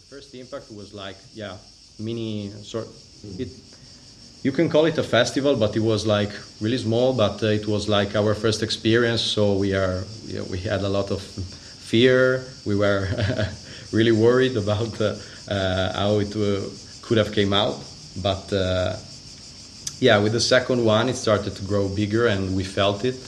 First impact was like, yeah, mini sort. It, you can call it a festival, but it was like really small. But it was like our first experience, so we had a lot of fear. We were really worried about how it could have came out. But yeah, with the second one, it started to grow bigger, and we felt it.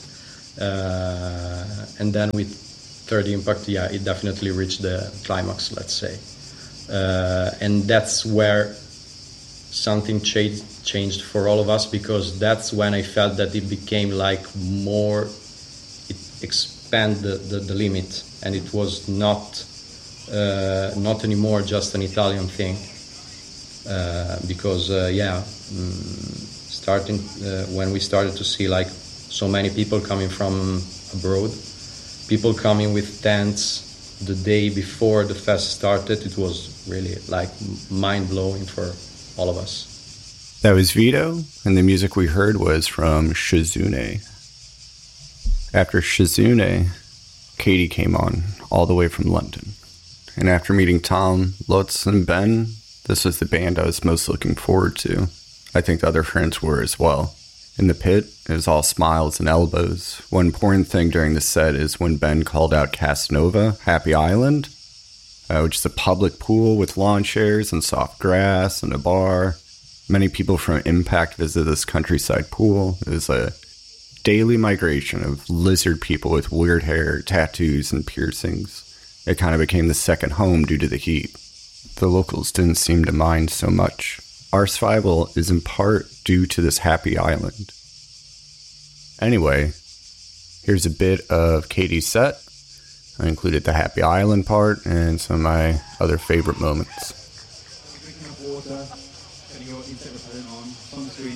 And then with third impact, yeah, it definitely reached the climax, let's say. And that's where something changed for all of us, because that's when I felt that it became like more, it expanded the limit, and it was not anymore just an Italian thing. Because starting when we started to see like so many people coming from abroad, people coming with tents the day before the fest started, it was really like mind-blowing for all of us. That was Vito, and the music we heard was from Shizune. After Shizune, Katie came on, all the way from London. And after meeting Tom, Lutz, and Ben, this was the band I was most looking forward to. I think the other friends were as well. In the pit, it was all smiles and elbows. One important thing during the set is when Ben called out Casanova, Happy Island, which is a public pool with lawn chairs and soft grass and a bar. Many people from Impact visit this countryside pool. It was a daily migration of lizard people with weird hair, tattoos, and piercings. It kind of became the second home due to the heat. The locals didn't seem to mind so much. Our survival is in part due to this happy island. Anyway, here's a bit of Katie's set. I included the happy island part and some of my other favorite moments. Drinking of water, getting your internet on, sunscreen.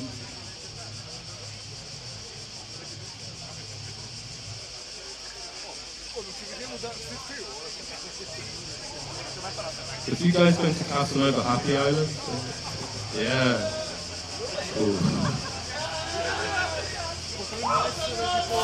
If you guys went to Casanova Happy Island, yeah. Ooh.